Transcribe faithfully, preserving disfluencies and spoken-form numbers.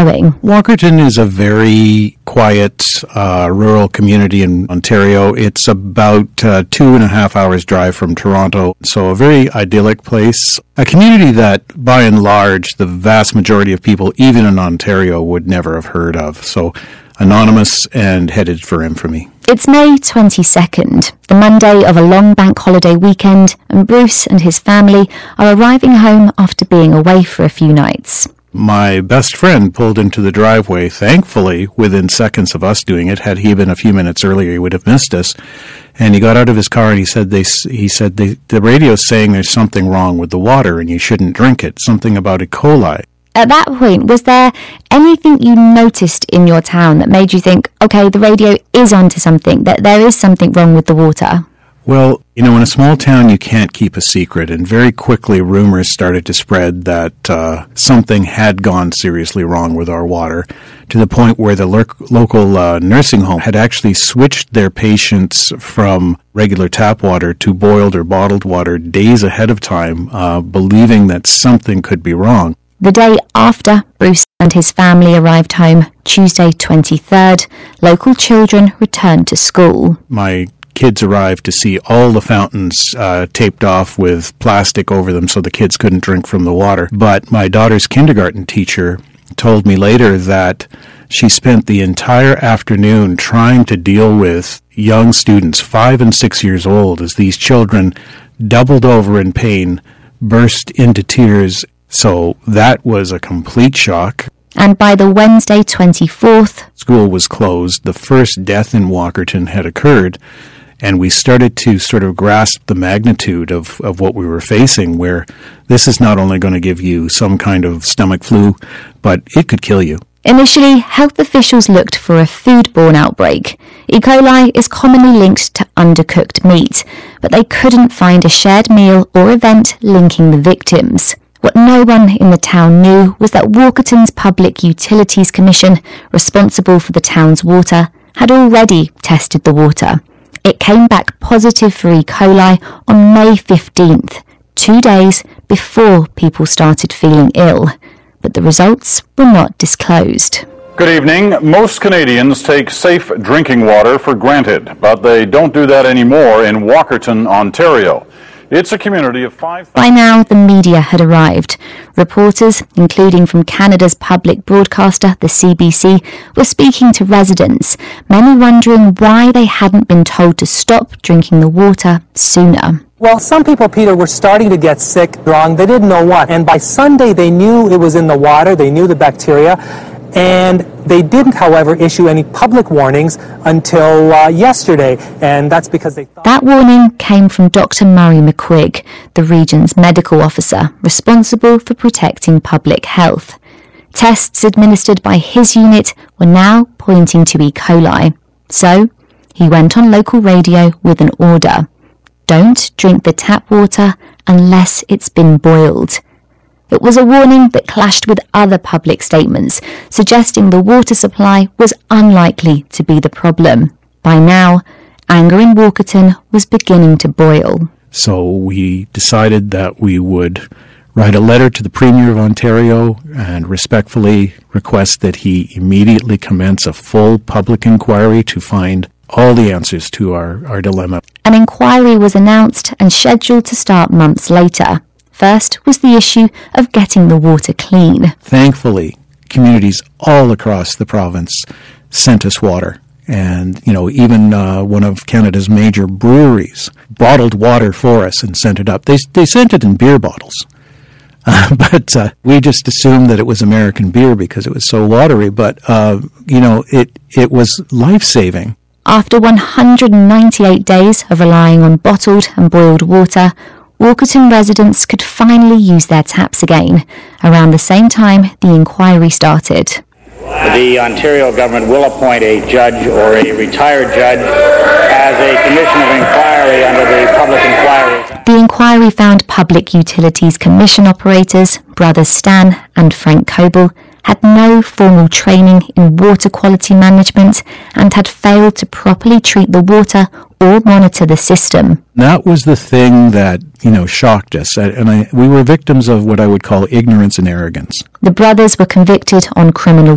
going. Walkerton is a very quiet uh, rural community in Ontario. It's about uh, two and a half hours drive from Toronto, so a very idyllic place. A community that, by and large, the vast majority of people, even in Ontario, would never have heard of. So anonymous and headed for infamy. It's May twenty-second, the Monday of a long bank holiday weekend, and Bruce and his family are arriving home after being away for a few nights. My best friend pulled into the driveway, thankfully, within seconds of us doing it. Had he been a few minutes earlier, he would have missed us. And he got out of his car and he said, they, he said they, the radio's saying there's something wrong with the water and you shouldn't drink it, something about E. coli. At that point, was there anything you noticed in your town that made you think, okay, the radio is onto something, that there is something wrong with the water? Well, you know, in a small town, you can't keep a secret, and very quickly rumors started to spread that uh, something had gone seriously wrong with our water, to the point where the lo- local uh, nursing home had actually switched their patients from regular tap water to boiled or bottled water days ahead of time, uh, believing that something could be wrong. The day after Bruce and his family arrived home, Tuesday twenty-third, local children returned to school. My kids arrived to see all the fountains uh, taped off with plastic over them so the kids couldn't drink from the water. But my daughter's kindergarten teacher told me later that she spent the entire afternoon trying to deal with young students, five and six years old, as these children doubled over in pain, burst into tears. So that was a complete shock. And by the Wednesday twenty-fourth, school was closed. The first death in Walkerton had occurred, and we started to sort of grasp the magnitude of, of what we were facing, where this is not only going to give you some kind of stomach flu, but it could kill you. Initially, health officials looked for a foodborne outbreak. E. coli is commonly linked to undercooked meat, but they couldn't find a shared meal or event linking the victims. What no one in the town knew was that Walkerton's Public Utilities Commission, responsible for the town's water, had already tested the water. It came back positive for E. coli on May fifteenth, two days before people started feeling ill. But the results were not disclosed. Good evening. Most Canadians take safe drinking water for granted, but they don't do that anymore in Walkerton, Ontario. It's a community of five... By now, the media had arrived. Reporters, including from Canada's public broadcaster, the C B C, were speaking to residents, many wondering why they hadn't been told to stop drinking the water sooner. Well, some people, Peter, were starting to get sick, wrong. They didn't know what. And by Sunday, they knew it was in the water. They knew the bacteria. And they didn't, however, issue any public warnings until uh, yesterday, and that's because they thought... That warning came from Doctor Murray McQuigg, the region's medical officer responsible for protecting public health. Tests administered by his unit were now pointing to E. coli. So, he went on local radio with an order. Don't drink the tap water unless it's been boiled. It was a warning that clashed with other public statements, suggesting the water supply was unlikely to be the problem. By now, anger in Walkerton was beginning to boil. So we decided that we would write a letter to the Premier of Ontario and respectfully request that he immediately commence a full public inquiry to find all the answers to our, our dilemma. An inquiry was announced and scheduled to start months later. First was the issue of getting the water clean. Thankfully, communities all across the province sent us water. And, you know, even uh, one of Canada's major breweries bottled water for us and sent it up. They, they sent it in beer bottles. Uh, but uh, we just assumed that it was American beer because it was so watery. But, uh, you know, it, it was life-saving. After one hundred ninety-eight days of relying on bottled and boiled water, Walkerton residents could finally use their taps again. Around the same time, the inquiry started. The Ontario government will appoint a judge or a retired judge as a commission of inquiry under the Public Inquiry. The inquiry found Public Utilities Commission operators, brothers Stan and Frank Coble, had no formal training in water quality management and had failed to properly treat the water or monitor the system. That was the thing that, you know, shocked us. And I, we were victims of what I would call ignorance and arrogance. The brothers were convicted on criminal